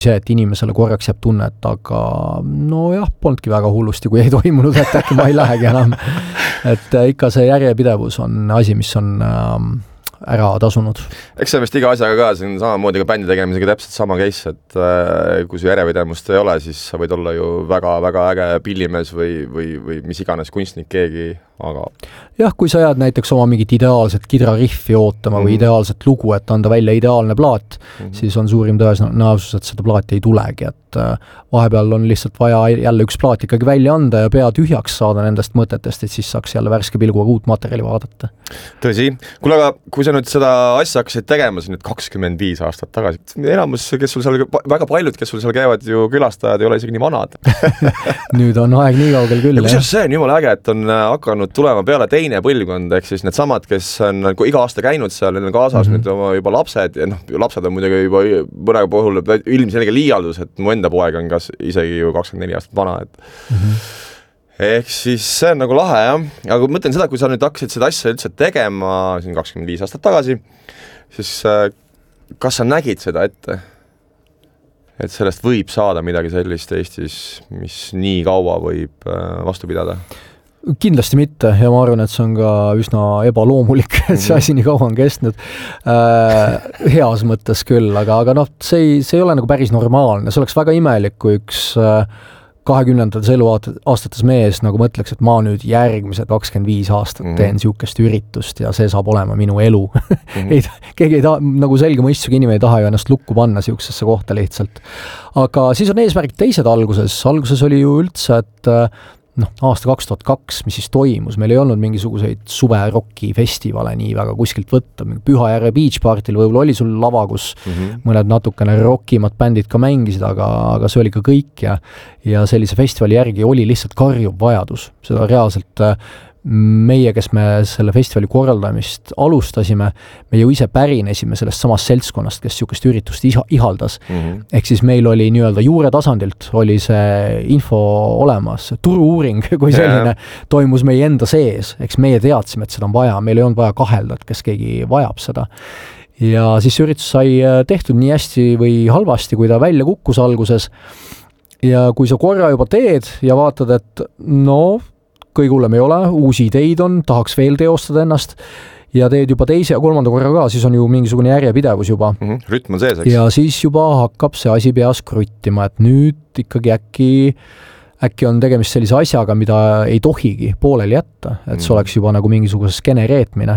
see, et inimesele korraks jääb tunne, et aga nojah, polnudki väga hullusti, kui ei toimunud, et äkki ma ei lähegi enam. Et ikka see järjepidevus on asi, mis on ära tasunud. Eks see vist iga asjaga ka, see on samamoodi ka bändi tegemisega täpselt sama case, et kui su järjepidevust ei ole, siis sa võid olla ju väga-väga äge pillimees või mis iganes kunstnik keegi, aga... Jah, kui sa jääd näiteks oma mingit ideaalset kidrariffi ootama või ideaalset lugu, et anda välja ideaalne plaat, siis on suurim tõenäosus, et seda plaati ei tulegi, et vahepeal on lihtsalt vaja jälle üks plaat ikkagi välja anda ja pea tühjaks saada nendest mõtetest, et siis saaks jälle värske pilguga uut materjali vaadata. Tõsi. Kuule, aga kui sa nüüd seda asja hakkasid tegema siin nüüd 25 aastat tagasi, enamus, kes sul seal, väga paljud, kes sul seal käivad ju külastajad, ei ole isegi nii vanad. Nüüd on aeg nii kaugel küll. Ja kusjuures see on jumala äge, et on hakanud tulema peale teine põlvkond, ehk siis need samad, kes on iga aasta käinud seal, need on kaasas nüüd oma juba lapsed, ja lapsed on muidugi juba mõne puhul ilmselge liialdus, et mu enda poeg on kas isegi ju 24 aastat vana, et ehk siis see on nagu lahe, jah. Aga mõtlen seda, kui sa nüüd hakkasid seda asja üldse tegema siin 25 aastat tagasi, siis kas sa nägid seda ette? Et sellest võib saada midagi sellist Eestis, mis nii kaua võib vastu pidada? Kindlasti mitte ja ma arvan, et see on ka üsna ebaloomulik, et see asi nii kaua on kestnud. Heas mõttes küll, aga noh, see ei ole nagu päris normaalne. See oleks väga imelik, kui üks 20. eluaastates mees nagu mõtleks, et ma nüüd järgmised 25 aastat teen siukest üritust ja see saab olema minu elu. Keegi ei taha, nagu selge mõistusega inimene ei taha ju ennast lukku panna siuksesse kohta lihtsalt. Aga siis on eesmärk teised alguses. Alguses oli ju üldse, et aasta 2002, mis siis toimus, meil ei olnud mingisuguseid suverocki festivale nii väga kuskilt võtta, Pühajärve Beach Partil võib-olla oli sul lava, kus mõned natukene rockimad bändid ka mängisid, aga see oli ka kõik ja sellise festivali järgi oli lihtsalt karjuv vajadus. Seda reaalselt meie, kes me selle festivali korraldamist alustasime, me ju ise pärinesime sellest samast seltskonnast, kes siukest üritust ihaldas. Ehk siis meil oli nii-öelda juure tasandilt oli see info olemas, turu-uuring, kui selline toimus meie enda sees, eks meie teadsime, et seda on vaja, meil ei olnud vaja kahelda, et kes keegi vajab seda. Ja siis see üritus sai tehtud nii hästi või halvasti, kui ta välja kukkus alguses. Ja kui sa korra juba teed ja vaatad, et kõige hullem ei ole, uusi ideid on, tahaks veel teostada ennast ja teed juba teise ja kolmanda korra ka, siis on ju mingisugune järjepidevus juba. Rütm on sees, eks? Ja siis juba hakkab see asi peas kruttima, et nüüd ikkagi äkki on tegemist sellise asjaga, mida ei tohigi pooleli jätta, et see oleks juba nagu mingisuguse skeene reetmine.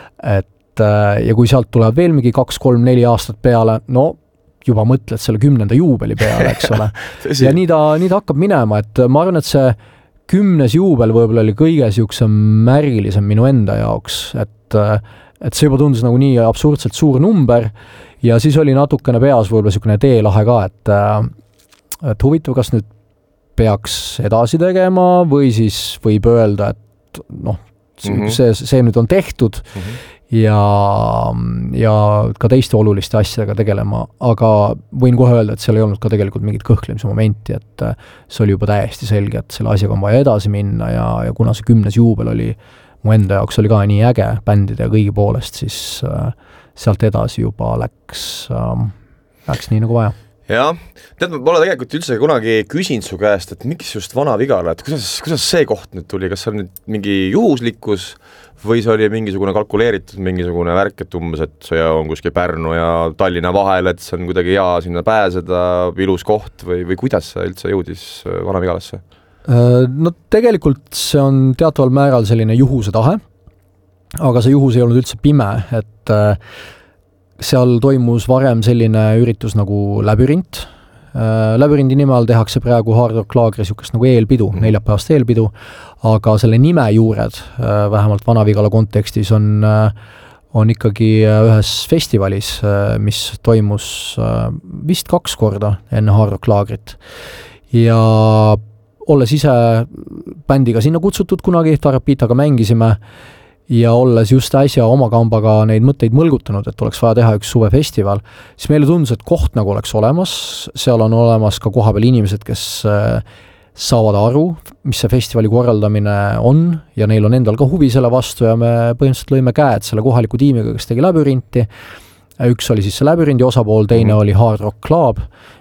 Ja kui sealt tuleb veel mingi 2, 3, 4 aastat peale, juba mõtled selle 10. juubeli peale, eks ole. Ja nii ta hakkab minema, et ma arvan, et see 10. juubel võib-olla oli kõige siukse märgilisem minu enda jaoks, et see juba tundus nagu nii absurdselt suur number ja siis oli natukene peas võib-olla siukene teelahe ka, et huvitav, kas nüüd peaks edasi tegema või siis võib öelda, et see nüüd on tehtud ja ka teiste oluliste asjadega tegelema, aga võin kohe öelda, et seal ei olnud ka tegelikult mingit kõhklemise momenti, et see oli juba täiesti selge, et selle asjaga on vaja edasi minna ja kuna see 10. juubel oli mu enda jaoks oli ka nii äge bändide ja kõigi poolest, siis sealt edasi juba läks nii nagu vaja. Jah, tead, ma pole tegelikult üldse kunagi küsinud su käest, et miks just Vana-Vigala, et kuidas see koht nüüd tuli, kas see on nüüd mingi juhuslikkus või see oli mingisugune kalkuleeritud mingisugune värk, et umbes, et see on kuskil Pärnu ja Tallinna vahel, et see on kuidagi hea sinna pääseda, ilus koht või kuidas see üldse jõudis Vana-Vigalasse? No tegelikult see on teataval määral selline juhuse tahe, aga see juhus ei olnud üldse pime, et seal toimus varem selline üritus nagu Labürint. Labürindi nime all tehakse praegu Hard Rock Laagri siukest nagu eelpidu, neljapäevast eelpidu, aga selle nime juured, vähemalt Vana-Vigala kontekstis on ikkagi ühes festivalis, mis toimus vist 2 korda enne Hard Rock Laagrit. Ja olles ise bändiga sinna kutsutud kunagi, Tarapitaga mängisime ja olles just äsja oma kambaga neid mõtteid mõlgutanud, et oleks vaja teha üks suvefestival, siis meile tundus, et koht nagu oleks olemas, seal on olemas ka kohapeal inimesed, kes saavad aru, mis see festivali korraldamine on ja neil on endal ka huvi selle vastu ja me põhimõtteliselt lõime käed selle kohaliku tiimiga, kes tegi Labyrinti. Üks oli siis see Labürindi osapool, teine oli Hard Rock Club